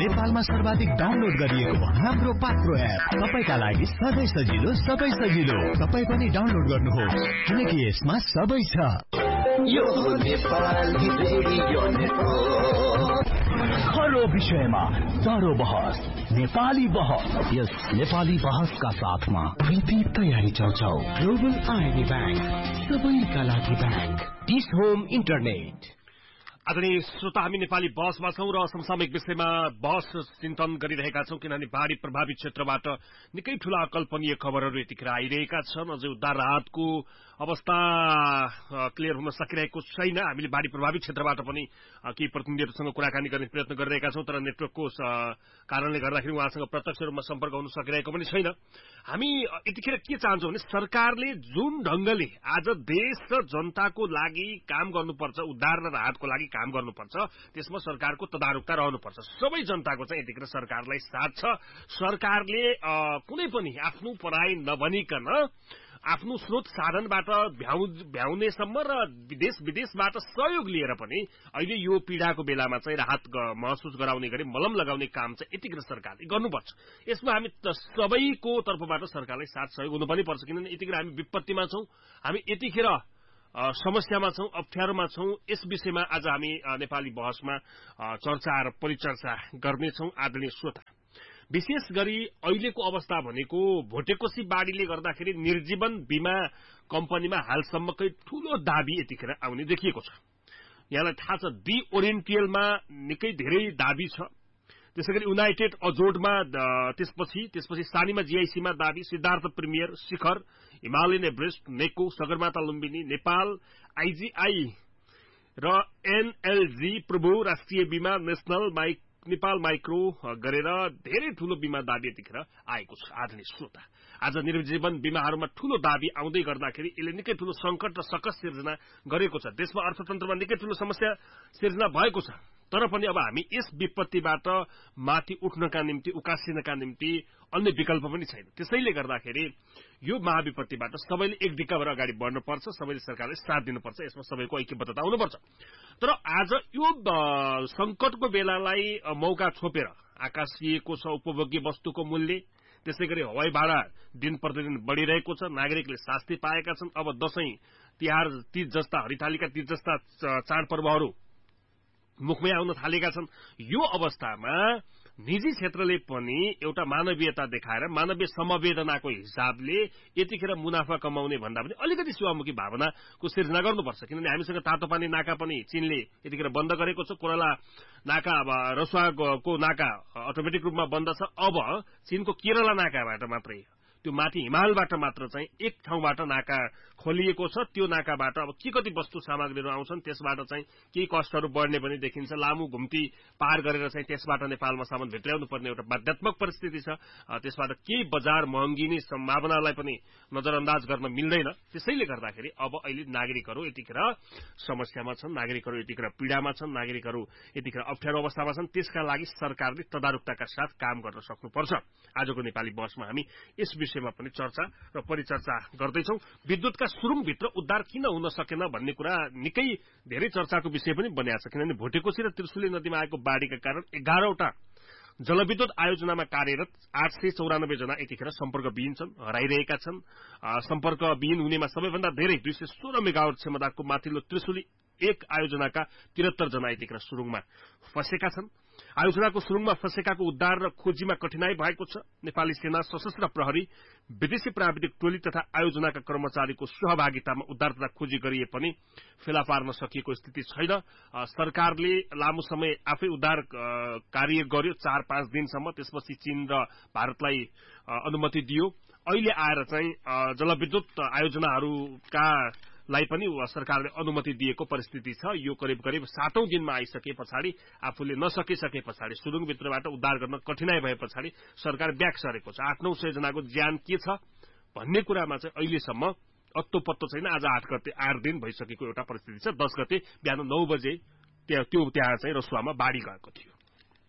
नेपालमा सर्वाधिक डाउनलोड गरिएको हाम्रो पात्रो एप तपाईका लागि सधैँ सजिलो सबै सजिलो। तपाई पनि डाउनलोड गर्नुहोस् किनकि यसमा सबै छ। यो नेपाली रेडियो नेटवर्क हर विषयमा चाँडो बहस नेपाली बहस। यस नेपाली बहसका साथमा कृति तयारी चौचौ ग्लोबल आइडी बैंक सबैका लागि बैंक डिस होम इन्टरनेट। आदरणीय श्रोता, हामी नेपाली बहसमा छौं र समसामयिक विषयमा बहस चिन्तन गरिरहेका छौं किनभने बाढी प्रभावित क्षेत्रबाट निकै ठूला अकल्पनीय खबरहरू यतिखेर आइरहेका छन्। अझै उद्धार राहतको अवस्था क्लियर हुन सकिरहेको छैन। हामीले बाढी प्रभावित क्षेत्रबाट पनि केही प्रतिनिधिहरूसँग कुराकानी गर्ने प्रयत्न गरिरहेका छौं, तर नेटवर्कको कारणले गर्दाखेरि उहाँसँग प्रत्यक्ष रूपमा सम्पर्क हुन सकिरहेको पनि छैन। हामी यतिखेर के चाहन्छौं भने सरकारले जुन ढंगले आज देश र जनताको लागि काम गर्नुपर्छ, उद्धार र राहतको लागि काम गर्नुपर्छ, त्यसमा सरकारको तदारुकता रहनुपर्छ। सबै जनताको चाहिँ यतिखेर सरकारलाई साथ छ। सरकारले कुनै पनि आफ्नो पराई नभनिकन आफ्नो स्रोत साधनबाट भ्याउनेसम्म र देश विदेशबाट सहयोग लिएर पनि अहिले यो पीड़ाको बेलामा चाहिँ राहत महसुस गराउने गरी मलम लगाउने काम चाहिँ यतिखेर सरकारले गर्नुपर्छ। यसमा हामी सबैको तर्फबाट सरकारलाई साथ सहयोग हुनु पनि पर्छ किनभने यतिखेर हामी विपत्तिमा छौं, हामी यतिखेर समस्यामा छौं, अप्ठ्यारोमा छौं। यस विषयमा आज हामी नेपाली बहसमा चर्चा र परिचर्चा गर्नेछौं। आदरणीय श्रोता, विशेष गरी अहिलेको अवस्था भनेको भोटेकोशी बाढीले गर्दाखेरि निर्जीवन बीमा कम्पनीमा हालसम्मकै ठूलो दाबी यतिखेर आउने देखिएको छ। यहाँलाई थाहा छ दि ओरिएन्टियलमा निकै धेरै दाबी छ। त्यसैगरी युनाइटेड अजोडमा त्यसपछि सानीमा जीआईसीमा दाबी, सिद्धार्थ प्रिमियर, शिखर, Himalayan Everest, नेको, Sagarmatha Lumbini, Nepal IGI र एनएलजी प्रभु राष्ट्रिय बीमा, नेपाल माइक्रो गरेर धेरै ठूलो बीमा दाबी यतिखेर आएको छ। आदरणीय श्रोता, आज निर्जीवन बीमाहरूमा ठूलो दाबी आउँदै गर्दाखेरि यसले निकै ठूलो संकट र सकस सिर्जना गरेको छ। देशमा अर्थतन्त्रमा निकै ठूलो समस्या सिर्जना भएको छ। तर पनि अब हामी यस विपत्तिबाट माथि उठ्नका निम्ति, उकासिनका निम्ति अन्य विकल्प पनि छैन। त्यसैले गर्दाखेरि यो महाविपत्तिबाट सबैले एक दिक्क भएर अगाडि बढ्नुपर्छ, सबैले सरकारले साथ दिनुपर्छ, यसमा सबैको ऐक्यबद्धता हुनुपर्छ। तर आज यो संकटको बेलालाई मौका छोपेर आकाशिएको छ उपभोग्य वस्तुको मूल्य, त्यसैगरी हवाई भाडा दिन प्रतिदिन बढ़िरहेको छ, नागरिकले शास्ति पाएका छन्। अब दशैं, तिहार, तीज जस्ता, हरितालिका तीज जस्ता चाडपर्वहरू मुखमै आउन थालेका छन्। यो अवस्थामा निजी क्षेत्रले पनि एउटा मानवीयता देखाएर मानवीय समवेदनाको हिसाबले यतिखेर मुनाफा कमाउने भन्दा पनि अलिकति सेवामुखी भावनाको सिर्जना गर्नुपर्छ किनभने हामीसँग तातो पानी नाका पनि चीनले यतिखेर बन्द गरेको छ। कोराला नाका, अब रसुवाको नाका अटोमेटिक रूपमा बन्द छ। अब चीनको केरला नाकाबाट मात्रै, त्यो माथि हिमालबाट मात्र चाहिँ एक ठाउँबाट नाका खोलिएको छ। त्यो नाकाबाट अब के कति वस्तु सामग्रीहरू आउँछन्, त्यसबाट चाहिँ केही कष्टहरू बढ्ने पनि देखिन्छ। लामो घुम्ती पार गरेर चाहिँ त्यसबाट नेपालमा सामान भित्राउनु पर्ने एउटा बाध्यात्मक परिस्थिति छ। त्यसबाट केही बजार महँगिने सम्भावनालाई पनि नजरअन्दाज गर्न मिल्दैन। त्यसैले गर्दाखेरि अब अहिले नागरिकहरू यतिखेर समस्यामा छन्, नागरिकहरू यतिखेर पीड़ामा छन्, नागरिकहरू यतिखेर अप्ठ्यारो अवस्थामा छन्। त्यसका लागि सरकारले तदारुकताका साथ काम गर्न सक्नुपर्छ। आजको नेपाली बहसमा हामी यस विषयमा पनि चर्चा र परिचर्चा गर्दैछौं। विद्युतका सुरुङभित्र उद्धार किन हुन सकेन भन्ने कुरा निकै धेरै चर्चाको विषय पनि बनिएको छ किनभने भोटेकोशी र त्रिशुली नदीमा आएको बाढीका कारण 11वटा जलविद्युत आयोजनामा कार्यरत 894 जना यतिखेर सम्पर्कविहीन छन्, हराइरहेका छन्। सम्पर्कविहीन हुनेमा सबैभन्दा धेरै 216 मेगावाट क्षमताको माथिल्लो त्रिशुली 1 आयोजनाका 73 जना यतिखेर सुरुङमा फँसेका छन्। आयोजनाको सुरुङमा फँसेकाको उद्धार र खोजीमा कठिनाई भएको छ। नेपाली सेना, सशस्त्र प्रहरी, विदेशी प्राविधिक टोली तथा आयोजनाका कर्मचारीको सहभागितामा उद्धार तथा खोजी गरिए पनि फेला पार्न सकिएको स्थिति छैन। सरकारले लामो समय आफै उद्धार कार्य गर्यो 4-5 दिनसम्म, त्यसपछि चीन र भारतलाई अनुमति दियो। अहिले आएर चाहिँ जलविद्युत आयोजनाहरूका लाई पनि सरकारले अनुमति दिएको परिस्थिति छ। यो करिब 7औं दिनमा आइसके पछाडि, आफूले नसकिसके पछाडि, सुरुङभित्रबाट उद्धार गर्न कठिनाई भए पछाडि सरकार ब्याक सरेको छ। 800-900 जनाको ज्यान के छ भन्ने कुरामा चाहिँ अहिलेसम्म अत्तो पत्तो छैन। आज 8 दिन भइसकेको एउटा परिस्थिति छ। 10 गते बिहान 9 बजे त्यहाँ चाहिँ रसुवामा बाढी गएको थियो।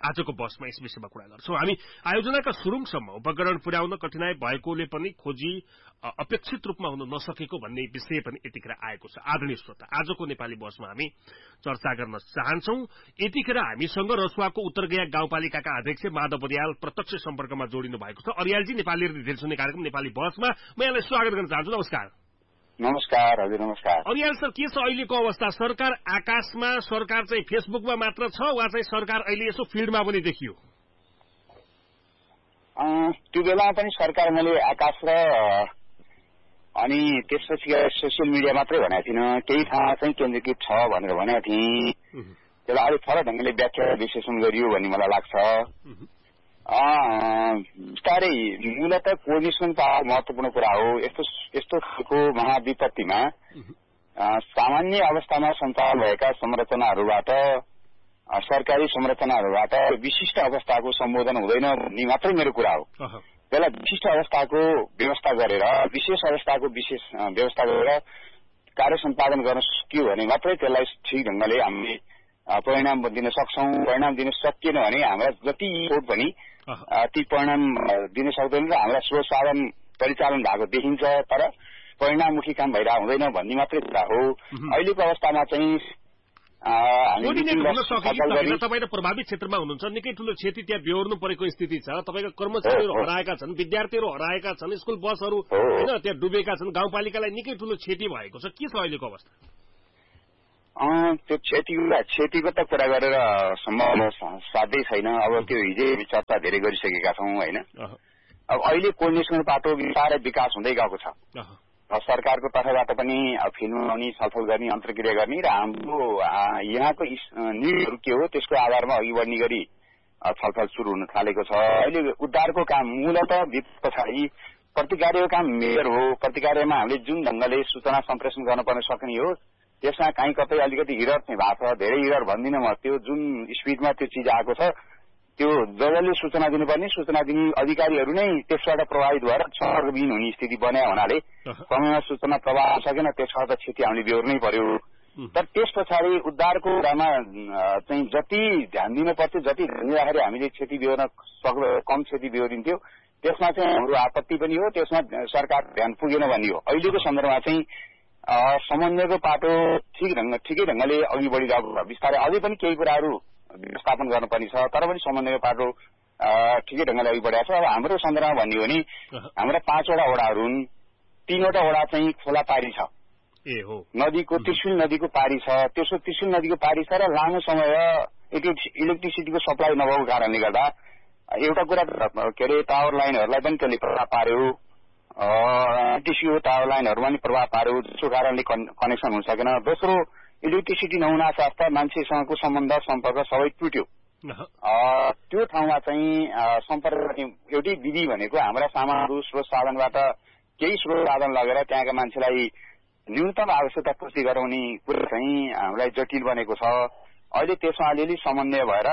आजको बसमा यस विषयमा कुरा गर्छौं। हामी आयोजनाका सुरुङसम्म उपकरण पुर्याउन कठिनाई भएकोले पनि खोजी अपेक्षित रूपमा हुन नसकेको भन्ने विषय पनि यतिखेर आएको छ। आदरणीय श्रोता, आजको नेपाली बसमा हामी चर्चा गर्न चाहन्छौं। यतिखेर हामीसँग रसुवाको उत्तरगया गाउँपालिकाका अध्यक्ष माधव बरियाल प्रत्यक्ष सम्पर्कमा जोडिनु भएको छ। अरियालजी, नेपाली रेडियो सुन्ने कार्यक्रम नेपाली बसमा म यहाँलाई स्वागत गर्न चाहन्छु। नमस्कार। नमस्कार हजुर। नमस्कार। अरियाल सर, के छ अहिलेको अवस्था? सरकार आकाशमा, सरकार चाहिँ फेसबुकमा मात्र छ वा चाहिँ सरकार अहिले यसो फिल्डमा पनि देखियो? त्यो बेलामा पनि सरकार मैले आकाश र अनि त्यसपछि सोसियल मिडिया मात्रै भनेको थिइनँ, केही ठाउँमा चाहिँ केन्द्रीकृत छ भनेर भनेको थिएँ। त्यसलाई अलिक फरक ढङ्गले व्याख्या विश्लेषण गरियो भन्ने मलाई लाग्छ। बिस्तारै मूलत कोर्डिनेसन पावर महत्वपूर्ण कुरा हो। यस्तो खालको महाविपत्तिमा सामान्य अवस्थामा सञ्चालन भएका संरचनाहरूबाट, सरकारी संरचनाहरूबाट विशिष्ट अवस्थाको सम्बोधन हुँदैन भन्ने मात्रै मेरो कुरा हो। त्यसलाई विशिष्ट अवस्थाको व्यवस्था गरेर, विशेष अवस्थाको विशेष व्यवस्था गरेर कार्य सम्पादन गर्न सकियो भने मात्रै त्यसलाई ठिक ढङ्गले हामीले परिणाम दिन सक्छौं। परिणाम दिन सकिएन भने हाम्रा जति कोट पनि ती परिणाम दिन सक्दैन र हाम्रा स्रोत साधन परिचालन भएको देखिन्छ, तर परिणाममुखी काम भइरहेको हुँदैन भन्ने मात्रै कुरा हो। अहिलेको अवस्थामा चाहिँ तपाईँ प्रभावित क्षेत्रमा हुनुहुन्छ, निकै ठूलो क्षति त्यहाँ बेहोर्नु परेको स्थिति छ। तपाईँका कर्मचारीहरू हराएका छन्, विद्यार्थीहरू हराएका छन्, स्कुल बसहरू होइन त्यहाँ डुबेका छन्, गाउँपालिकालाई निकै ठूलो क्षति भएको छ। के छ अहिलेको अवस्था? त्यो क्षतिको त कुरा गरेर सम्भव साध्यै छैन। अब त्यो हिजै चर्चा धेरै गरिसकेका छौँ होइन। अब अहिले कोर्डिनेसन पाटो बिस्तारै विकास हुँदै गएको छ। सरकारको तर्फबाट पनि फिल्म बनाउने, छलफल गर्ने, अन्तर्क्रिया गर्ने र हाम्रो यहाँको नीतिहरू के हो त्यसको आधारमा अघि बढ्ने गरी छलफल सुरु हुन थालेको छ। अहिले उद्धारको काम मूलत पछाडि प्रतिकार्यको काम मेजर हो। प्रतिकार्यमा हामीले जुन ढङ्गले सूचना सम्प्रेषण गर्नुपर्ने सक्ने हो त्यसमा कहीँ कतै अलिकति हिरर चाहिँ भएको छ। धेरै हिरर भन्दिनँ म, त्यो जुन स्पिडमा त्यो चिज आएको छ त्यो जसले सूचना दिनुपर्ने सूचना दिने अधिकारीहरू नै त्यसबाट प्रभावित भएर सम्पर्कविहीन हुने स्थिति बन्या हुनाले समयमा सूचना प्रवाह सकेन। त्यसबाट क्षति हामीले बेहोर्नै पर्यो। तर त्यस पछाडि उद्धारको कुरामा चाहिँ जति ध्यान दिनु पर्थ्यो, जति ध्यान दिँदाखेरि हामीले क्षति बेहोर्न कम क्षति बेहोरिन्थ्यो, त्यसमा चाहिँ हाम्रो आपत्ति पनि हो। त्यसमा सरकार ध्यान पुगेन भन्ने हो। अहिलेको सन्दर्भमा चाहिँ समन्वयको पाटो ठिकै ढङ्गले अघि बढिरहेको छ। बिस्तारै अझै पनि केही कुराहरू व्यवस्थापन गर्नुपर्ने छ, तर पनि समन्वयको पाटो ठिकै ढङ्गले अघि बढेको छ। अब हाम्रो सन्दर्भमा भन्ने हो भने हाम्रा 5 वटा वडाहरू हुन्, 3 वटा वडा चाहिँ खोला पारी छ, नदीको त्रिशुल नदीको पारी छ। त्यसो त्रिशुल नदीको पारी छ र लामो समय इलेक्ट्रिसिटीको सप्लाई नभएको कारणले गर्दा एउटा कुरा के अरे टावर लाइनहरूलाई पनि त्यसले प्रभाव पार्यो, टिसिओ टावर लाइनहरूमा पनि प्रभाव पार्यो, जसको कारणले कनेक्सन हुन सकेन। दोस्रो, इलेक्ट्रिसिटी नहुना साथ मान्छेसँगको सम्बन्ध सम्पर्क सबै टुट्यो। त्यो ठाउँमा चाहिँ सम्पर्क गर्ने एउटै विधि भनेको हाम्रा सामानहरू स्रोत साधनबाट केही स्रोत साधन लगेर त्यहाँका मान्छेलाई न्यूनतम आवश्यकता पूर्ति गराउने कुरा चाहिँ हामीलाई जटिल बनेको छ। अहिले त्यसमा अलिअलि समन्वय भएर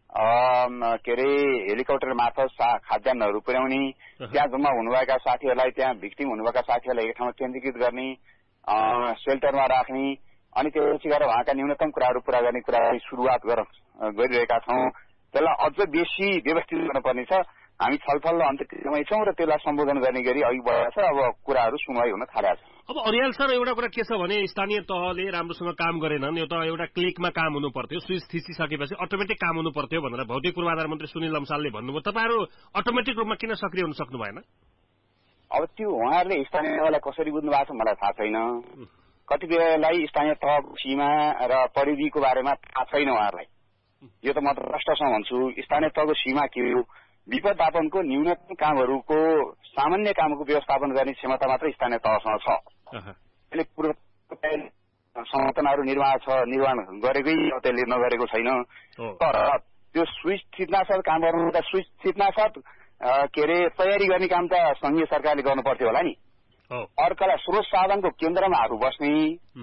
के अरे हेलिकप्टर मार्फत खाद्यान्नहरू पुर्याउने, त्यहाँ जम्मा हुनुभएका साथीहरूलाई, त्यहाँ भिक्टिम हुनुभएका साथीहरूलाई एक ठाउँमा केन्द्रीकृत गर्ने, सेल्टरमा राख्ने, अनि त्यसपछि गएर उहाँका न्यूनतम कुराहरू पूरा गर्ने कुरा सुरुवात गरिरहेका छौँ। त्यसलाई अझ बेसी व्यवस्थित गर्नुपर्ने छ। हामी छलफल र अन्तर्क्रियामै छौँ र त्यसलाई सम्बोधन गर्ने गरी अघि बढेको छ। अब कुराहरू सुनवाई हुन थालेको छ। अब अरियाल सर, एउटा कुरा के छ भने स्थानीय तहले राम्रोसँग काम गरेनन्। एउटा क्लिकमा काम हुनु पर्थ्यो, स्विच थिचिसकेपछि अटोमेटिक काम हुनु पर्थ्यो भनेर भौतिक पूर्वाधार मन्त्री सुनिल लम्सालले भन्नुभयो। तपाईँहरू अटोमेटिक रूपमा किन सक्रिय हुन सक्नु भएन? अब त्यो उहाँहरूले स्थानीय तहलाई कसरी बुझ्नु भएको छ मलाई थाहा छैन। कतिपयलाई स्थानीय तहको सीमा र परिधिको बारेमा थाहा छैन उहाँहरूलाई। यो त म त प्रष्टसँग भन्छु, स्थानीय तहको सीमा के हो, विपद आपनको न्यूनतम कामहरूको सामान्य कामको व्यवस्थापन गर्ने क्षमता मात्र स्थानीय तहसँग छ। त्यसले पूर्व संरचनाहरू निर्माण गरेकै त्यसले नगरेको छैन। तर त्यो स्विच थिच्नासाथ काम गर्नु, स्विच थिच्नासाथ के अरे तयारी गर्ने काम त संघीय सरकारले गर्नु पर्थ्यो होला नि। अर्कालाई स्रोत साधनको केन्द्रमा आफू बस्ने,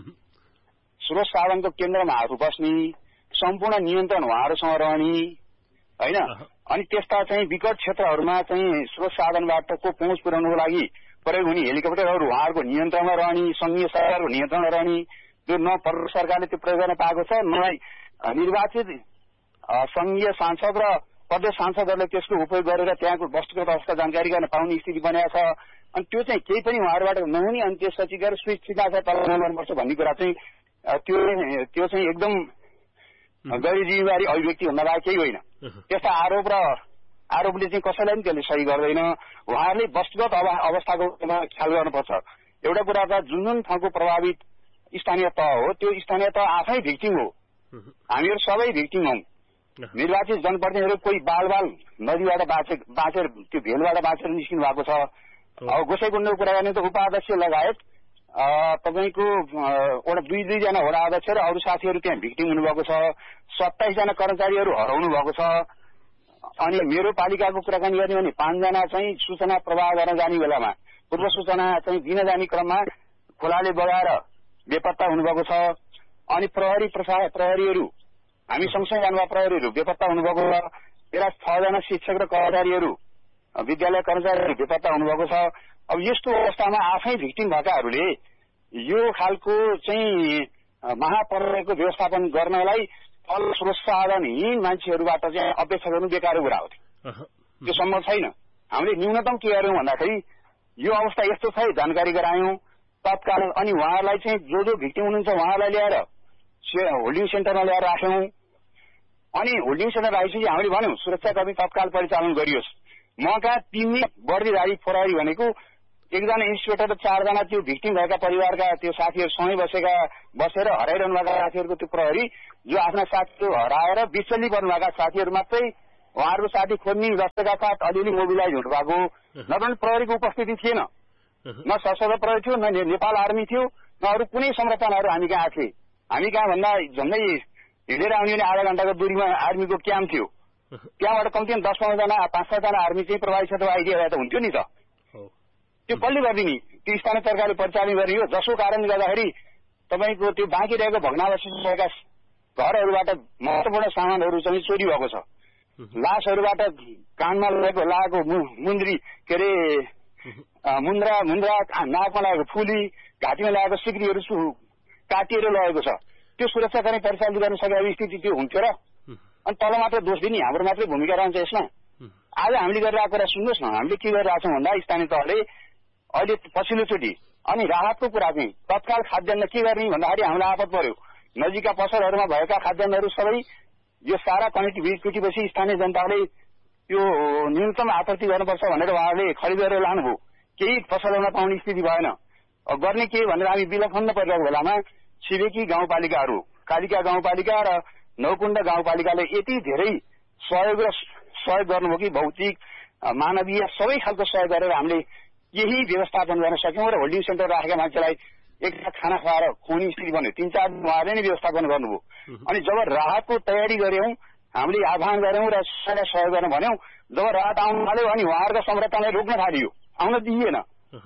स्रोत साधनको केन्द्रमा आफू बस्ने, सम्पूर्ण नियन्त्रण उहाँहरूसँग रहने होइन। अनि त्यस्ता चाहिँ विकट क्षेत्रहरूमा चाहिँ स्रोत साधनबाटको पहुँच पुर्याउनको लागि प्रयोग हुने हेलिकप्टरहरू उहाँहरूको नियन्त्रणमा रहने, संघीय सरकारको नियन्त्रणमा रहने, त्यो न सरकारले त्यो प्रयोग गर्न पाएको छ, न निर्वाचित संघीय सांसद र प्रदेश सांसदहरूले त्यसको उपयोग गरेर त्यहाँको वस्तुगत अवस्था जानकारी गर्न पाउने स्थिति बनेको छ। अनि त्यो चाहिँ केही पनि उहाँहरूबाट नहुने अनि त्यसपछि गएर स्विच सिधा छ तल गर्नुपर्छ भन्ने कुरा चाहिँ त्यो चाहिँ एकदम गैर जिम्मेवारी अभिव्यक्ति भन्दा बाहेक केही होइन। त्यस्ता आरोपले चाहिँ कसैलाई पनि त्यसले सही गर्दैन। उहाँहरूले वस्तुगत अवस्थाको ख्याल गर्नुपर्छ। एउटा कुरा त जुन ठाउँको प्रभावित स्थानीय तह हो त्यो स्थानीय तह आफै भिक्टिम हो। हामीहरू सबै भिक्टिम हौ। निर्वाचित जनप्रतिनिधिहरू कोही बाल नदीबाट बाँचेर त्यो भेलबाट बाँचेर निस्किनु भएको छ। अब गोसाइकुण्डको कुरा गर्ने त उपाध्यक्ष लगायत तपाईँको दुईजना वडा अध्यक्ष र अरू साथीहरू त्यहाँ भिक्टिम हुनुभएको छ। 27 जना कर्मचारीहरू हराउनु भएको छ। अनि मेरो पालिकाको कुराकानी गर्ने भने 5 जना चाहिँ सूचना प्रवाह गर्न जाने बेलामा पूर्व सूचना चाहिँ दिन जाने क्रममा खोलाले बगाएर बेपत्ता हुनुभएको छ। अनि प्रहरीहरू हामी सँगसँगै जानुभएका प्रहरीहरू बेपत्ता हुनुभएको छ। मेरा 6 जना शिक्षक र कर्मचारीहरू विद्यालय कर्मचारीहरू बेपत्ता हुनुभएको छ। अब यस्तो अवस्थामा आफै भिक्टिम भएकाहरूले यो खालको चाहिँ महाप्रलयको व्यवस्थापन गर्नलाई फल स्रोत साधनहीन मान्छेहरूबाट चाहिँ अपेक्षा गर्नु बेकारको कुरा हो। त्यो सम्भव छैन। हामीले न्यूनतम के गर्यौं भन्दाखेरि यो अवस्था यस्तो छ जानकारी गरायौं तत्काल। अनि उहाँहरूलाई चाहिँ जो भिक्टिम हुनुहुन्छ उहाँलाई ल्याएर होल्डिङ सेन्टरमा ल्याएर राख्यौं। अनि होल्डिङ सेन्टर राखेपछि हामीले भन्यौं सुरक्षाकर्मी तत्काल परिचालन गरियोस्। म कहाँ 3 वर्दीधारी प्रहरी भनेको एकजना इन्सपेक्टर र 4 जना त्यो भिक्टिम भएका परिवारका त्यो साथीहरूसँगै बसेर हराइरहनु भएका साथीहरूको त्यो प्रहरी जो आफ्ना साथीहरू हराएर विचल्ली पर्नुभएका साथीहरू मात्रै उहाँहरूको साथी खोज्ने जस्तोका साथ अलिअलि मोबिलाइज हुनु भएको। नभए प्रहरीको उपस्थिति थिएन। न सशस्त्र प्रहरी थियो, न नेपाल आर्मी थियो, न अरू कुनै संरचनाहरू हामी कहाँ थिए। हामी कहाँ भन्दा झन्डै हिँडेर आउने भने आधा घण्टाको दूरीमा आर्मीको क्याम्प थियो। त्यहाँबाट कम्तीमा 10-15 जना 5-7 जना आर्मी चाहिँ प्रभावित क्षेत्रमा आइदिए भए त हुन्थ्यो नि त। त्यो कसले गरिदिने? त्यो स्थानीय सरकारले परिचालन गरियो। जसको कारणले गर्दाखेरि तपाईँको त्यो बाँकी रहेको भग्नावशेष रहेका घरहरूबाट महत्वपूर्ण सामानहरू चाहिँ चोरी भएको छ। लासहरूबाट कानमा लागेको मुन्द्री के अरे मुन्द्रा नाकमा लागेको फुली घाँटीमा लागेको सिक्रीहरू काटिएर लगेको छ। त्यो सुरक्षाकर्मी परिचालन गर्न सकेको स्थिति त्यो हुन्थ्यो र? अनि तल मात्र दोष दिने हाम्रो मात्रै भूमिका रहन्छ यसमा। आज हामीले गरिरहेको कुरा सुन्नुहोस् न। हामीले के गरिरहेको छौँ भन्दा स्थानीय तहले अहिले पछिल्लोचोटि अनि राहतको कुरा चाहिँ तत्काल खाद्यान्न के गर्ने भन्दाखेरि हामीलाई आपत पर्यो। नजिकका पसलहरूमा भएका खाद्यान्नहरू सबै यो सारा कनेक्टिभिटीपछि स्थानीय जनताले त्यो न्यूनतम आपूर्ति गर्नुपर्छ भनेर उहाँहरूले खरिद गरेर लानुभयो। केही पसलहरूमा पाउने स्थिति भएन। गर्ने के भनेर हामी विलखन्न परिरहेको बेलामा छिमेकी गाउँपालिकाहरू कालिका गाउँपालिका र नौकुण्ड गाउँपालिकाले यति धेरै सहयोग गर्नुभयो कि भौतिक मानवीय सबै खालको सहयोग गरेर हामीले यही व्यवस्थापन गर्न सक्यौं र होल्डिङ सेन्टर राखेका मान्छेलाई एकटा खाना खुवाएर खुवाउने स्थिति बन्यो। 3-4 दिन उहाँले नै व्यवस्थापन गर्नुभयो। अनि जब राहतको तयारी गर्यौं हामीले आह्वान गर्यौं र सहयोग गर्न भन्यौं। जब राहत आउन थाल्यो अनि उहाँहरूको संरचनालाई रोक्न थालियो। आउन दिइएन।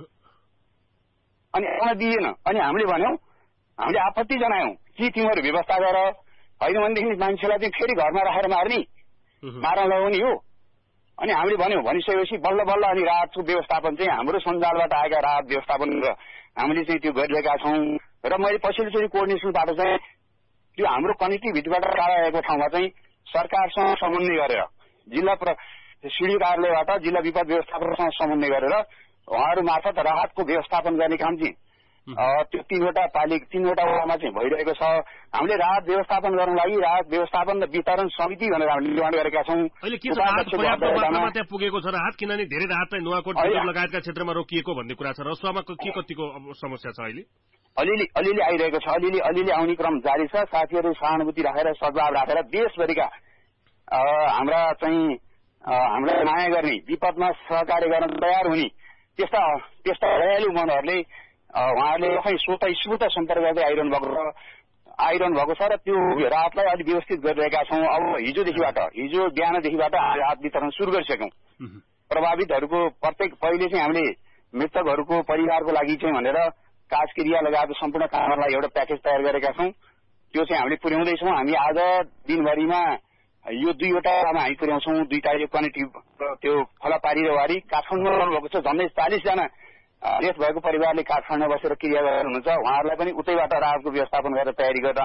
अनि हामीले भन्यौं हामीले आपत्ति जनायौं कि तिमीहरू व्यवस्था गर, होइन भनेदेखि मान्छेलाई चाहिँ फेरि घरमा राखेर मार्न लगाउने हो। अनि हामीले भनिसकेपछि बल्ल अनि राहतको व्यवस्थापन चाहिँ हाम्रो सञ्जालबाट आएका राहत व्यवस्थापन हामीले चाहिँ त्यो गरिरहेका छौं। र मैले पछिल्लोचोटि कोअर्डिनेसनबाट चाहिँ त्यो हाम्रो कनेक्टिभिटीबाट टाढा आएको ठाउँमा चाहिँ सरकारसँग समन्वय गरेर जिल्ला सिडी कार्यालयबाट जिल्ला विपद व्यवस्थापनसँग समन्वय गरेर उहाँहरू मार्फत राहतको व्यवस्थापन गर्ने काम चाहिँ त्यो 3वटा वडामा चाहिँ भइरहेको छ। हामीले राहत व्यवस्थापन गर्नको लागि राहत व्यवस्थापन र वितरण समिति भनेर हामीले निर्माण गरेका छौँ। अहिले के छ राहत पर्याप्त मात्रामा त्यहाँ पुगेको छ राहत? किनभने धेरै राहत चाहिँ नुवाकोट लगायतका क्षेत्रमा रोकिएको भन्ने कुरा छ। रसुवामा के कतिको समस्या छ अहिले? अलिअलि आइरहेको छ। अलिअलि आउने क्रम जारी छ। साथीहरू सहानुभूति राखेर सद्भाव राखेर देशभरिका हाम्रा चाहिँ हामीलाई माया गर्ने विपदमा सहकार्य गर्न तयार हुने त्यस्ता दयालु मनहरूले उहाँहरूले आफै स्वतः सम्पर्क गर्दै आइरहनु भएको छ र त्यो राहतलाई अलिक व्यवस्थित गरिरहेका छौँ। अब हिजो बिहानदेखिबाट राहत वितरण सुरु गरिसक्यौं। प्रभावितहरूको पहिले चाहिँ हामीले मृतकहरूको परिवारको लागि चाहिँ भनेर काजक्रिया लगायत सम्पूर्ण कामहरूलाई एउटा प्याकेज तयार गरेका छौँ। त्यो चाहिँ हामीले पुर्याउँदैछौँ। हामी आज दिनभरिमा यो 2वटामा हामी पुर्याउँछौँ। 2 तारिक कनेक्टिभ त्यो फलापारी र वारी काठमाडौँमा रहनुभएको छ। झन्डै 40 जना डेथ भएको परिवारले काठमाडौँमा बसेर क्रिया गरेर हुनुहुन्छ। उहाँहरूलाई पनि उतैबाट राहतको व्यवस्थापन गरेर तयारी गर्न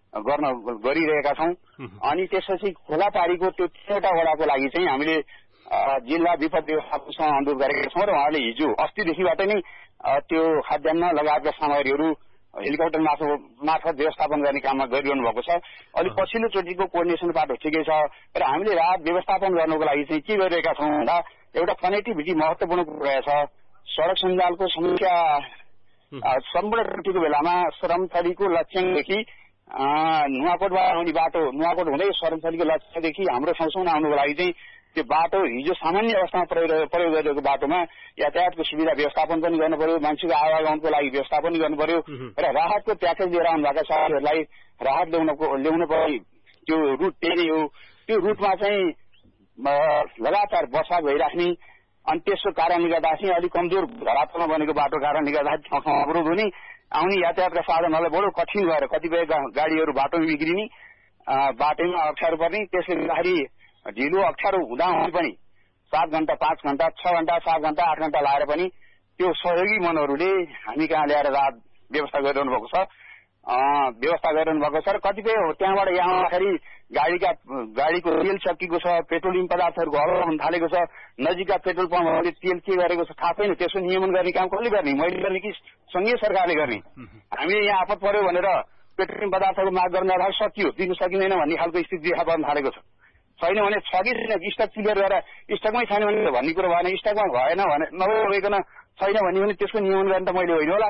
गरिरहेका छौँ। अनि त्यसपछि खोलापारीको त्यो 3वटा वडाको लागि चाहिँ हामीले जिल्ला विपद व्यवस्थापनसँग अनुरोध गरेका छौँ र उहाँले हिजो अस्तिदेखिबाट नै त्यो खाद्यान्न लगायतका सामग्रीहरू हेलिकप्टर मार्फत व्यवस्थापन गर्ने काममा गरिरहनु भएको छ। अलिक पछिल्लो चोटिको कोअर्डिनेसन पाटो ठिकै छ र हामीले राहत व्यवस्थापन गर्नको लागि चाहिँ के गरिरहेका छौँ भन्दा एउटा कनेक्टिभिटी महत्त्वपूर्ण कुरा रहेछ। सडक सञ्जालको समस्या सम्पूर्ण टुटेको बेलामा सरमथलीको लक्ष्यदेखि नुवाकोटबाट आउने बाटो नुवाकोट हुँदै सरमथलीको लक्ष्यदेखि हाम्रो ठाउँसम्म आउनुको लागि चाहिँ त्यो बाटो हिजो सामान्य अवस्थामा प्रयोग गरिरहेको बाटोमा यातायातको सुविधा व्यवस्थापन पनि गर्नु पर्यो, मान्छेको आवागमनको लागि व्यवस्थापन गर्नु पर्यो र राहतको प्याकेज लिएर आउनुभएका साथीहरूलाई राहत ल्याउनु पर्ने त्यो रुट त्यही हो। त्यो रुटमा चाहिँ लगातार वर्षा भइराख्ने अनि त्यसको कारणले गर्दा चाहिँ अलिक कमजोर धरातलमा बनेको बाटो कारणले गर्दाखेरि ठाउँ ठाउँ अवरोध हुने, आउने यातायातका साधनहरूलाई बडो कठिन भएर कतिपय गाडीहरू बाटोमा बिग्रिने, बाटोमा अप्ठ्यारो पर्ने। त्यसले गर्दाखेरि ढिलो अप्ठ्यारो हुँदा पनि 7 घण्टा 5 घण्टा 6 घण्टा 7 घण्टा 8 घण्टा लाएर पनि त्यो सहयोगी मनहरूले हामी कहाँ ल्याएर राहत व्यवस्था गरिरहनु भएको छ र कतिपय त्यहाँबाट यहाँ आउँदाखेरि गाडीको तेल सकिएको छ, पेट्रोलियम पदार्थहरूको अभाव हुन थालेको छ, नजिकका पेट्रोल पम्पहरूले तेल के गरेको छ थाहा छैन। त्यसको नियमन गर्ने काम कसले गर्ने, मैले गर्ने कि संघीय सरकारले गर्ने? हामीले यहाँ आपत पर्यो भनेर पेट्रोलियम पदार्थको माग गर्न अभाव सकियो, दिन सकिँदैन भन्ने खालको स्थिति देखा पर्न थालेको छ। छैन भने छ कि छैन, स्टक क्लियर गरेर स्टकमै छैन भने भन्ने कुरो भएन, स्टकमा भएन भने नभइकन छैन भने त्यसको नियमन गर्ने त मैले होइन होला।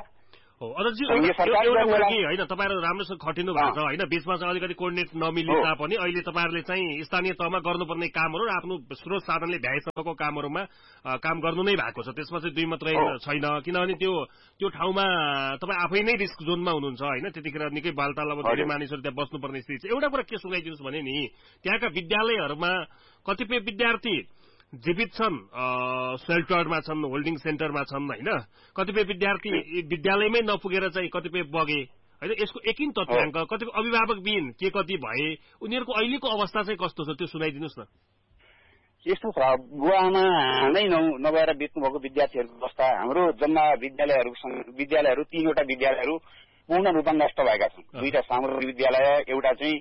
होइन तपाईँहरू राम्रोसँग खटिनु भएको छ होइन, बीचमा चाहिँ अलिकति कोअर्डिनेट नमिले तापनि अहिले तपाईँहरूले चाहिँ स्थानीय तहमा गर्नुपर्ने कामहरू र आफ्नो स्रोत साधनले भ्याइसकेको कामहरूमा काम गर्नु नै भएको छ। त्यसमा चाहिँ दुई मात्रै छैन, किनभने त्यो ठाउँमा तपाईँ आफै नै रिस्क जोनमा हुनुहुन्छ होइन। त्यतिखेर निकै बालताल अब धेरै मानिसहरू त्यहाँ बस्नुपर्ने स्थिति छ। एउटा कुरा के सुनाइदिनुहोस् भने नि, त्यहाँका विद्यालयहरूमा कतिपय विद्यार्थी जीवित छन्, सेल्टरमा छन्, होल्डिङ सेन्टरमा छन् होइन। कतिपय विद्यार्थी विद्यालयमै नपुगेर चाहिँ कतिपय बगे होइन। यसको एकिन तथ्याङ्क कतिपय अभिभावकबिन के कति भए, उनीहरूको अहिलेको अवस्था चाहिँ कस्तो छ त्यो सुनाइदिनुहोस् न। यस्तो छ, बुवामा नै नभएर बित्नु भएको विद्यार्थीहरूको अवस्था हाम्रो जम्मा विद्यालयहरू 3वटा विद्यालयहरू पूर्ण रूपमा नष्ट भएका छन्। 2टा सामुदायिक विद्यालय, एउटा चाहिँ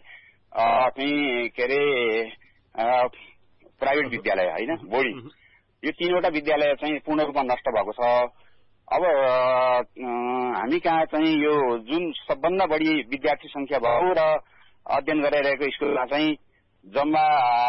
के अरे प्राइभेट विद्यालय होइन, बोर्डिङ। यो 3वटा विद्यालय चाहिँ पूर्ण रूपमा नष्ट भएको छ। अब हामी कहाँ चाहिँ यो जुन सबभन्दा बढी विद्यार्थी संख्या भएको र अध्ययन गरिरहेको स्कुलमा चाहिँ जम्मा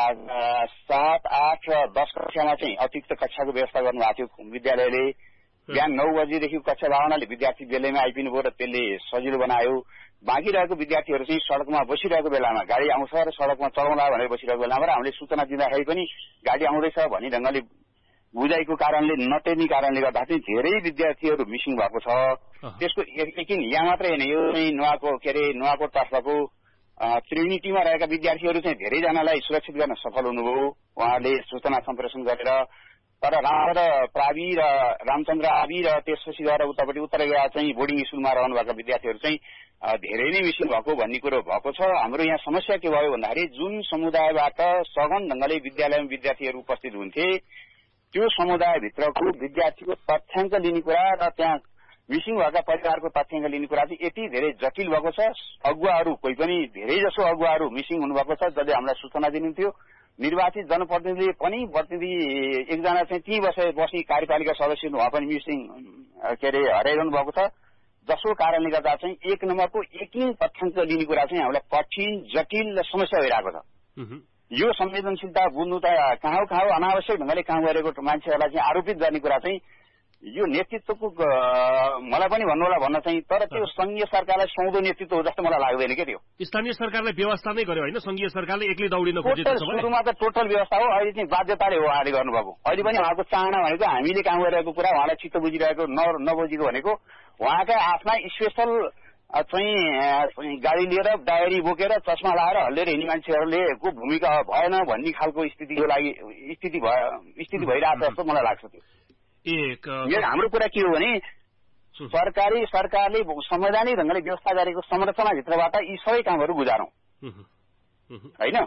7, 8 र 10 कक्षामा चाहिँ अतिरिक्त कक्षाको व्यवस्था गर्नुभएको थियो विद्यालयले। बिहान 9 बजीदेखि कक्षा लगाउनाले विद्यार्थी बेलैमा आइपिनु भयो र त्यसले सजिलो बनायो। बाँकी रहेको विद्यार्थीहरू चाहिँ सड़कमा बसिरहेको बेलामा गाडी आउँछ र सड़कमा चलाउँला भनेर बसिरहेको बेलामा र हामीले सूचना दिँदाखेरि पनि गाडी आउँदैछ भन्ने ढंगले बुझाइको कारणले नटेर्ने कारणले गर्दा चाहिँ धेरै विद्यार्थीहरू मिसिङ भएको छ। त्यसको एकिन यहाँ मात्रै होइन, यो चाहिँ नुवाकोट तर्फको ट्रिनिटीमा रहेका विद्यार्थीहरू चाहिँ धेरैजनालाई सुरक्षित गर्न सफल हुनुभयो उहाँले सूचना सम्प्रेषण गरेर। तर प्रावि र रामचन्द्र आबी र त्यसपछि गएर उतापट्टि उत्तरगया चाहिँ बोर्डिङ स्कुलमा रहनुभएका विद्यार्थीहरू चाहिँ धेरै नै मिसिङ भएको भन्ने कुरो भएको छ। हाम्रो यहाँ समस्या के भयो भन्दाखेरि जुन समुदायबाट सघन ढंगले विद्यालयमा विद्यार्थीहरू उपस्थित हुन्थे त्यो समुदायभित्रको विद्यार्थीको तथ्याङ्क लिने कुरा र त्यहाँ मिसिङ भएका परिवारको तथ्याङ्क लिने कुरा चाहिँ यति धेरै जटिल भएको छ। अगुवाहरू कोही पनि धेरै जसो अगुवाहरू मिसिङ हुनुभएको छ जसले हामीलाई सूचना दिनुहुन्थ्यो। निर्वाचित जनप्रतिनिधिले पनि प्रतिनिधि एकजना चाहिँ ती बस्ने कार्यपालिका सदस्य उहाँ पनि मिसिङ हराइरहनु भएको छ। जसको कारणले गर्दा चाहिँ 1 नम्बरको एकिन तथ्याङ्क लिने कुरा चाहिँ हामीलाई कठिन जटिल र समस्या भइरहेको छ। यो संवेदनशीलता बुझ्नु त कहाँ अनावश्यक ढंगले काम गरेको मान्छेहरूलाई चाहिँ आरोपित गर्ने कुरा चाहिँ यो नेतृत्वको मलाई पनि भन्नु होला भन्न चाहिँ, तर त्यो संघीय सरकारलाई सुहाउँदो नेतृत्व हो जस्तो मलाई लाग्दैन के। त्यो स्थानीय सरकारले व्यवस्था नै गर्यो होइन, संघीय सरकारले एक्लै दौडिन खोजेको छ। सुरुमा त टोटल व्यवस्था हो, अहिले चाहिँ बाध्यताले हो उहाँले गर्नुभएको। अहिले पनि उहाँको चाहना भनेको हामीले काम गरिरहेको कुरा उहाँलाई चित्त बुझिरहेको नबुझेको भनेको उहाँका आफ्ना स्पेशल चाहिँ गाडी लिएर डायरी बोकेर चस्मा लाएर हल्लेर हिँड्ने मान्छेहरूले को भूमिका भएन भन्ने खालको स्थितिको लागि स्थिति भइरहेको जस्तो मलाई लाग्छ। त्यो हाम्रो कुरा के हो भने सरकारले संवैधानिक ढंगले व्यवस्था गरेको संरचनाभित्रबाट यी सबै कामहरू गुजारौं होइन।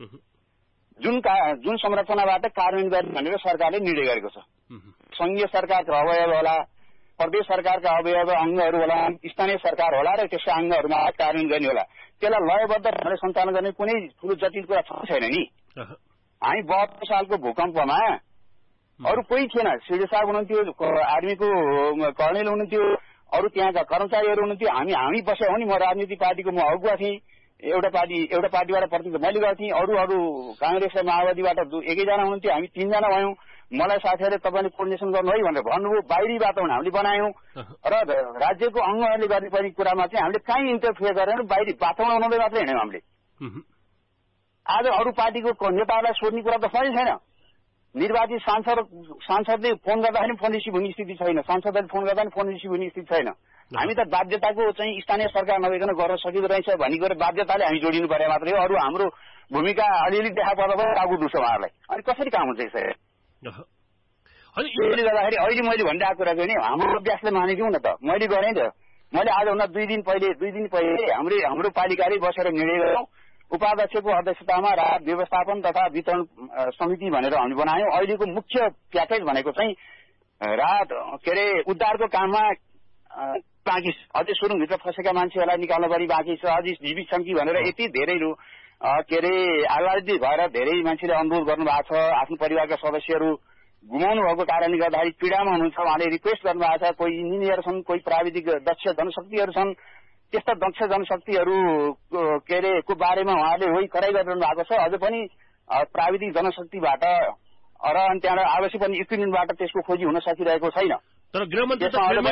जुन संरचनाबाट कार्यान्वयन गर्ने भनेर सरकारले निर्णय गरेको छ। संघीय सरकारको अवयव होला, प्रदेश सरकारका अवयव अंगहरू होला, स्थानीय सरकार होला र त्यसका अंगहरूमा कार्यान्वयन गर्ने होला। त्यसलाई लयबद्ध ढंगले सञ्चालन गर्ने कुनै ठूलो जटिल कुरा छैन नि। हामी 72 सालको भूकम्पमा अरू कोही थिएन, सिडी साहब हुनुहुन्थ्यो, आर्मीको कर्णेल हुनुहुन्थ्यो, अरू त्यहाँका कर्मचारीहरू हुनुहुन्थ्यो। हामी बसेका हौ नि, म राजनीतिक पार्टीको म अगुवा थिएँ, एउटा पार्टीबाट प्रतिनिधित्व मैले गरेको थिएँ, अरू कांग्रेस र माओवादीबाट एकैजना हुनुहुन्थ्यो, हामी 3 जना भयौं। मलाई साथीहरूले तपाईँले कोर्डिनेसन गर्नु है भनेर भन्नुभयो। बाहिरी वातावरण हामीले बनायौं र राज्यको अंगहरूले गर्नुपर्ने कुरामा चाहिँ हामीले कहीँ इन्टरफियर गरेर बाहिरी वातावरण बनाउँदै मात्रै हिँड्यौं हामीले। आज अरू पार्टीको नेताहरूलाई सोध्ने कुरा त सही छैन। निर्वाचित सांसदले फोन गर्दाखेरि फोन रिसिभ हुने स्थिति छैन, सांसदले फोन गर्दा फोन रिसिभ हुने स्थिति छैन। हामी त बाध्यताको चाहिँ स्थानीय सरकार नभइकन गर्न सकिँदो रहेछ भन्ने कुरा बाध्यताले हामी जोडिनु पर्यो मात्रै हो। अरू हाम्रो भूमिका अलिअलि देखा पर्दा पनि टाउको दुख्छ उहाँहरूलाई। अनि कसरी काम हुन्छ यसरी? त्यसले गर्दाखेरि अहिले मैले भनिरहेको कुरा चाहिँ नि हाम्रो अभ्यासले मानेको न त। मैले गरेँ त, मैले आजभन्दा 2 दिन पहिले हाम्रो पालिकाले बसेर निर्णय गरौँ, उपाध्यक्षको अध्यक्षतामा राहत व्यवस्थापन तथा वितरण समिति भनेर हामी बनायौं। अहिलेको मुख्य प्याकेज भनेको चाहिँ राहत उद्धारको काममा बाँकी अझै सुरुङभित्र फसेका मान्छेहरूलाई निकाल्न पनि बाँकी छ, अझै जीवित छन् कि भनेर यति धेरै आह्लादित भएर धेरै मान्छेले अनुरोध गर्नु भएको छ। आफ्नो परिवारका सदस्यहरू गुमाउनु भएको कारणले गर्दाखेरि पीडामा हुनुहुन्छ, उहाँले रिक्वेस्ट गर्नु भएको छ। कोही इन्जिनियर छन्, कोही प्राविधिक दक्ष जनशक्तिहरू छन्, त्यस्ता दक्ष जनशक्तिहरू को बारेमा उहाँले वही कराई गरिरहनु भएको छ। अझ पनि प्राविधिक जनशक्तिबाट र अनि त्यहाँ आवश्यक पनि इक्विपमेन्टबाट त्यसको खोजी हुन सकिरहेको छैन। तर गृहमन्त्री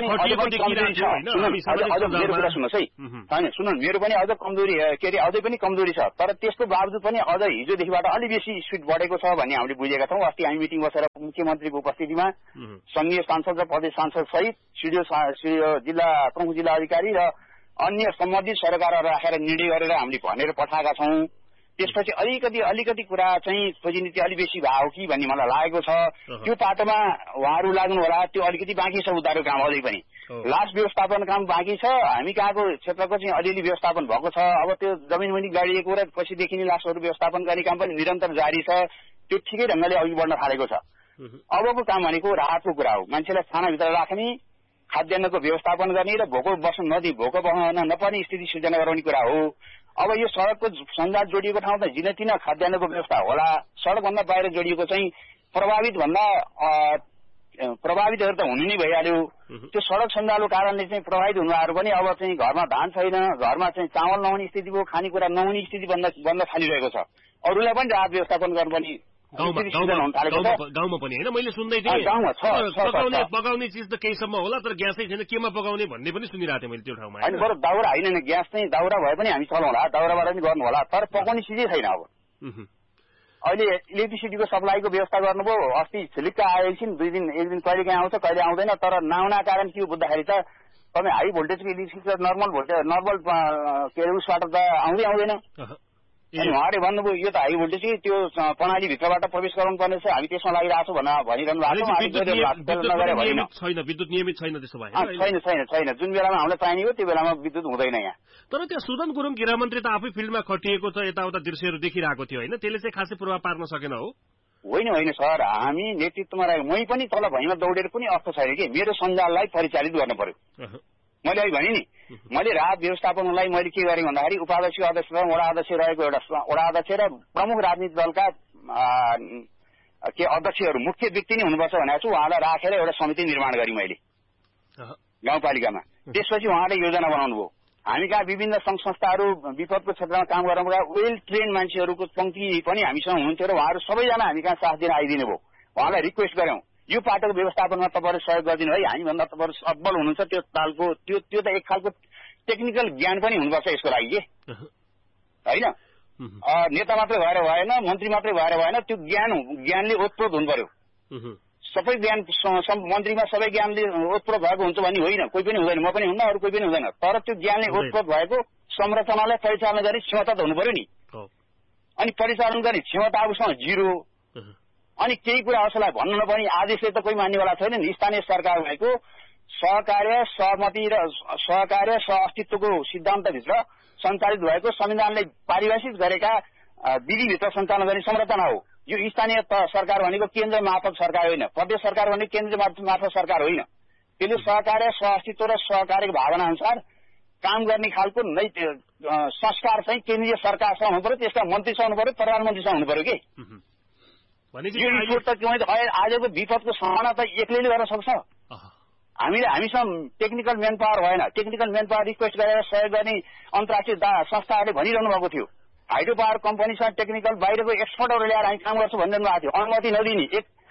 मेरो पनि अझ कमजोरी अझै पनि कमजोरी छ। तर त्यसको बावजुद पनि अझ हिजोदेखिबाट अलि बेसी स्पिड बढेको छ भन्ने हामीले बुझेका छौँ। अस्ति हामी मिटिङ बसेर मुख्यमन्त्रीको उपस्थितिमा संघीय सांसद र प्रदेश सांसद सहित जिल्ला प्रमुख जिल्ला अधिकारी र अन्य सम्बन्धित सरकारहरू राखेर निर्णय गरेर हामीले भनेर पठाएका छौँ। त्यसपछि अलिकति कुरा चाहिँ खोजी नीति अलि बेसी भयो कि भन्ने मलाई लागेको छ। त्यो पाटोमा उहाँहरू लाग्नु होला। त्यो अलिकति बाँकी छ उद्धारको काम, अझै पनि लास व्यवस्थापन काम बाँकी छ। हामी कहाँको क्षेत्रको चाहिँ अलिअलि व्यवस्थापन भएको छ। अब त्यो जमिनमुनि गाडिएको र पछिदेखि नै लासहरू व्यवस्थापन गर्ने काम पनि निरन्तर जारी छ। त्यो ठिकै ढंगले अघि बढ्न थालेको छ। अबको काम भनेको राहतको कुरा हो। मान्छेलाई खानाभित्र राख्ने, खाद्यान्नको व्यवस्थापन गर्ने र भोको बस्न नपर्ने स्थिति सृजना गराउने कुरा हो। अब यो सड़कको सञ्जाल जोडिएको ठाउँ त जिनतिन खाद्यान्नको व्यवस्था होला। सड़कभन्दा बाहिर जोडिएको चाहिँ प्रभावितहरू त हुनु नै भइहाल्यो। त्यो सड़क सञ्जालको कारणले चाहिँ प्रभावित हुनुहरू पनि अब चाहिँ घरमा धान छैन, घरमा चाहिँ चामल नहुने स्थिति भयो, खानेकुरा नहुने स्थिति बन्न थालिरहेको छ। अरूलाई पनि राहत व्यवस्थापन गर्नुपर्ने गाउँमा पनि होइन। मैले सुन्दै थिएँ पकाउने चिज त केहीसम्म होला, तर ग्यासै छैन, केमा पकाउने भन्ने पनि सुनिरहेको थिएँ मैले त्यो ठाउँमा। होइन, बरु दाउरा होइन, ग्यास चाहिँ दाउरा भए पनि हामी चलाउँला, दाउराबाट पनि गर्नु होला, तर पकाउने चिजै छैन। अब अहिले इलेक्ट्रिसिटीको सप्लाईको व्यवस्था गर्नुभयो। अस्ति छिलिक्क आयो एकछिन, 1 दिन कहिले काहीँ आउँछ, कहिले आउँदैन। तर नआउना कारण के बुझ्दाखेरि त तपाईँ हाई भोल्टेजको इलेक्ट्रिसिटी नर्मल उसबाट त आउँदैन। अनि उहाँले भन्नुभयो यो त हाई भोल्टेज त्यो प्रणालीभित्रबाट प्रवेश गराउनु पर्ने छ, हामी त्यसमा लागिरहेको छौँ भनिरहनु भएको छ। विद्युत नियमित छैन त्यसो भए? छैन। जुन बेलामा हामीलाई चाहिने हो त्यो बेलामा विद्युत हुँदैन यहाँ। तर त्यहाँ सुदन गुरुङ गृहमन्त्री त आफै फिल्डमा खटिएको छ, यताउता दृश्यहरू देखिरहेको थियो होइन, त्यसले चाहिँ खासै प्रभाव पार्न सकेन हो? होइन सर, हामी नेतृत्वमा रहेको मै पनि तल भैँमा दौडेर पनि अर्थ छैन कि मेरो सञ्जाललाई परिचालित गर्न पर्यो। मैले अहिले भने नि, मैले राहत व्यवस्थापनलाई मैले के गरेँ भन्दाखेरि उपाध्यक्ष अध्यक्ष र वडा अध्यक्ष रहेको एउटा वडा अध्यक्ष र प्रमुख राजनीतिक दलका अध्यक्षहरू मुख्य व्यक्ति नै हुनुपर्छ भनेको छु। उहाँलाई राखेर एउटा समिति निर्माण गरेँ मैले गाउँपालिकामा। त्यसपछि उहाँले योजना बनाउनु भयो। हामी कहाँ विभिन्न संघ संस्थाहरू विपदको क्षेत्रमा काम गर्नुका वेल ट्रेन मान्छेहरूको पंक्ति पनि हामीसँग हुनुहुन्थ्यो र उहाँहरू सबैजना हामी कहाँ साथ दिन आइदिनु भयो। उहाँलाई रिक्वेस्ट गर्यौं यो पाटोको व्यवस्थापनमा तपाईहरु सहयोग गरिदिनु है, हामीभन्दा तपाईहरु अब्बल हुनुहुन्छ त्यो तालको त्यो त एक खालको टेक्निकल ज्ञान पनि हुनुपर्छ यसको लागि के हैन। नेता मात्रै भएर भएन, मन्त्री मात्रै भएर भएन, त्यो ज्ञानले ओतप्रोत हुनु पर्यो। सबै ज्ञान मन्त्रीमा सबै ज्ञानले ओतप्रोत भएको हुन्छ भन्ने होइन, कोही पनि हुँदैन, म पनि हुन्न, अरू कोही पनि हुँदैन, तर त्यो ज्ञानले ओतप्रोत भएको संरचनालाई परिचालन गर्ने क्षमता त हुनु पर्यो नि। अनि परिचालन गर्ने क्षमता आफूसँग जिरो, अनि केही कुरा असलाई भन्नु नपर्ने आदेशले त कोही मान्नेवाला छैन नि। स्थानीय सरकार भएको सहकार्य सहमति र सहकार्य सहअस्तित्वको सिद्धान्तभित्र सञ्चालित भएको संविधानले पारिभाषित गरेका विधिभित्र सञ्चालन गर्ने संरचना हो। यो स्थानीय सरकार भनेको केन्द्र मार्फत सरकार होइन, प्रदेश सरकार भनेको केन्द्र मार्फत सरकार होइन, त्यसले सहकार्य सहअस्तित्व र सहकार्यको भावना अनुसार काम गर्ने खालको संस्कार चाहिँ केन्द्रीय सरकारसँग हुनु पर्यो, त्यसका मन्त्रीसँग हुनु पर्यो, प्रधानमन्त्रीसँग हुनु पर्यो कि यो रिपोर्ट त आजको विपदको सामना त एक्लैले गर्न सक्छ। हामीसँग टेक्निकल म्यान पावर भएन, टेक्निकल म्यान पावर रिक्वेस्ट गरेर सहयोग गर्ने अन्तर्राष्ट्रिय संस्थाहरूले भनिरहनु भएको थियो हाइड्रो पावर कम्पनीसँग टेक्निकल बाहिरको एक्सपर्टहरू ल्याएर हामी काम गर्छौँ भनिरहनु भएको थियो, अनुमति नदिने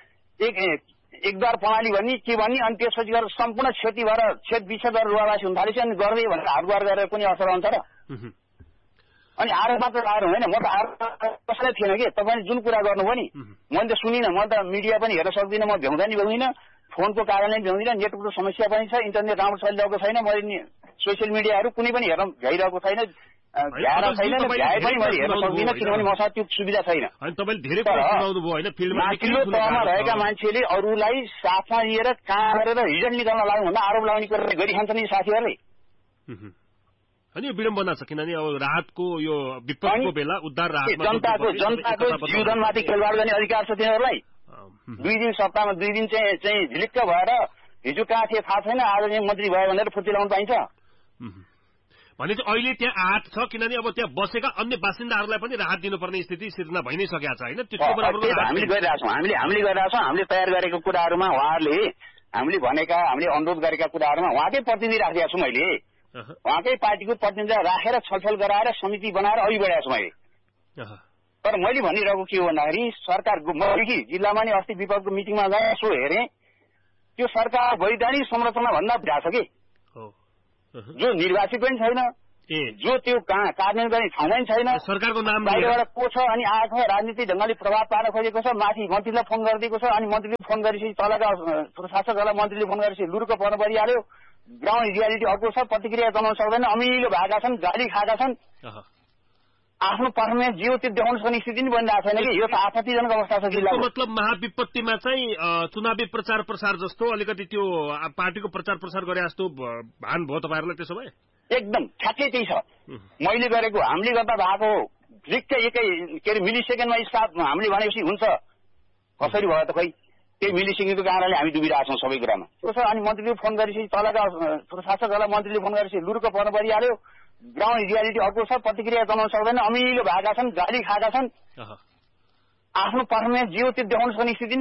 एकद्वार प्रणाली भन्ने के भन्ने अनि त्यसपछि गएर सम्पूर्ण क्षति भएर विच्छेद गरेर रुवावासी हुन थालेपछि अनि गर्दै भनेर हातगुहार गरेर कुनै असर हुन्छ र? अनि आरोप मात्र लगाएर होइन, म त आरोप कसैलाई थिएन कि तपाईँले जुन कुरा गर्नुभयो नि मैले त सुनिनँ, म त मिडिया पनि हेर्न सक्दिनँ, म भ्याउँदा नि भ्याउँदिनँ, फोनको कारणले भ्याउँदिनँ, नेटवर्कको समस्या पनि छ, इन्टरनेट राम्रो चलिरहेको छैन, मैले सोसियल मिडियाहरू कुनै पनि हेर्न भ्याइरहेको छैन, भ्याएर छैन, भ्याए पनि मैले हेर्न सक्दिनँ किनभने मसँग त्यो सुविधा छैन। माथिल्लो तहमा रहेका मान्छेले अरूलाई साथमा लिएर कहाँ गरेर रिजल्ट निकाल्न लाग्नु भन्दा आरोप लगाउने कुरा गरिखान्छ नि साथीहरूले। अनि यो विडम्बना छ किनभने अब राहतको यो विपदको बेला उद्धार जनताको जीवनमाथि खेलवाड गर्ने अधिकार छ तिनीहरूलाई। 2 दिन सप्ताहमा 2 दिन चाहिँ झिलिक्क भएर हिजो कहाँ थिए थाहा छैन, आज चाहिँ मन्त्री भयो भनेर फुर्ती लगाउनु पाइन्छ भने चाहिँ अहिले त्यहाँ आँट छ किनभने अब त्यहाँ बसेका अन्य बासिन्दाहरूलाई पनि राहत दिनुपर्ने स्थिति सिर्जना भइ नै सकेको छ होइन? हामीले गरिरहेछौँ, हामीले तयार गरेको कुराहरूमा उहाँहरूले हामीले भनेका हामीले अनुरोध गरेका कुराहरूमा उहाँकै प्रतिनिधि राखिदिएको छु मैले, उहाँकै पार्टीको प्रतिनिधि राखेर छलफल गराएर समिति बनाएर अघि बढाएको छु मैले। तर मैले भनिरहेको के हो भन्दाखेरि सरकारको मैले जिल्लामा नि अस्ति विपदको मिटिङमा गएर यसो हेरेँ, त्यो सरकार वैधानिक संरचना भन्दा भएको छ कि जो निर्वाचित पनि छैन, जो त्यो कार्यान्वयन गर्ने ठाउँमा पनि छैन, सरकारको नाम बाहिरबाट को छ अनि आएको राजनीतिक ढङ्गले प्रभाव पार्न खोजेको छ, माथि मन्त्रीलाई फोन गरिदिएको छ अनि मन्त्रीले फोन गरेपछि तलका शासकहरूलाई मन्त्रीले फोन गरेपछि लुरुको पर्न परिहाल्यो, ग्राउन्ड रियालिटी अर्को छ, प्रतिक्रिया जनाउन सक्दैन, अमिलो भएका छन्, गाली खाएका छन्, आफ्नो पर्फर्मेन्स जियो त्यो देखाउन सक्ने स्थिति पनि बनिरहेको छैन कि यो त आपत्तिजनक अवस्था छ जिल्लाको। मतलब महाविपत्तिमा चाहिँ चुनावी प्रचार प्रसार जस्तो अलिकति त्यो पार्टीको प्रचार प्रसार गरे जस्तो भान भयो तपाईँहरूलाई त्यसो भए? एकदम ठ्याक्कै त्यही छ मैले गरेको, हामीले गर्दा भएको ठिक्क के अरे मिली सेकेन्डमा स्टाफ हामीले भनेपछि हुन्छ, कसरी भयो त खै त्यही मिली सेकेन्डको कारणले हामी डुबिरहेको छौँ सबै कुरामा। अनि मन्त्रीले फोन गरेपछि तलका शासकहरूलाई मन्त्रीले फोन गरेपछि लुरुको पर्न परिहाल्यो, ग्राउन्ड रियालिटी अर्को छ, प्रतिक्रिया जनाउन सक्दैन, अमिलो भएका छन्, गाली खाएका छन्, आफ्नो पर्फर्मेन्स जियो त्यो देखाउन सक्ने स्थिति